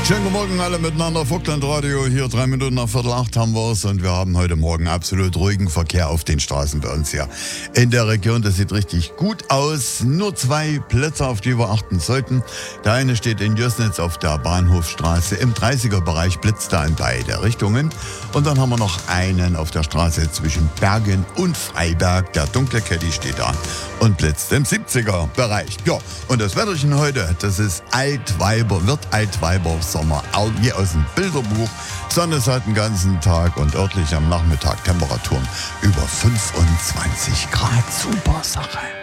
Schönen guten Morgen alle miteinander, Vogtland Radio, hier 3 Minuten nach 7:15 haben wir es und wir haben heute Morgen absolut ruhigen Verkehr auf den Straßen bei uns hier in der Region. Das sieht richtig gut aus. Nur 2 Plätze, auf die wir achten sollten. Der eine steht in Jößnitz auf der Bahnhofstraße. Im 30er-Bereich blitzt er in beide Richtungen. Und dann haben wir noch einen auf der Straße zwischen Bergen und Freiberg. Der dunkle Caddy steht da und blitzt im 70er-Bereich. Ja, und das Wetterchen heute, das ist wird Altweiber Sommer, wie aus dem Bilderbuch. Sonne ist halt den ganzen Tag und örtlich am Nachmittag Temperaturen über 25 Grad. Super Sache.